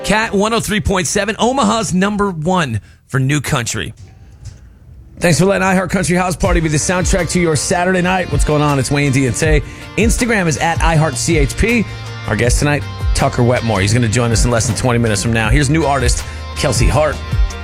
Cat 103.7, Omaha's number one for new country. Thanks for letting iHeart Country House Party be the soundtrack to your Saturday night. What's going on? It's Wayne Diante. Instagram is at iHeartCHP. Our guest tonight, Tucker Wetmore. He's going to join us in less than 20 minutes from now. Here's new artist, Kelsey Hart.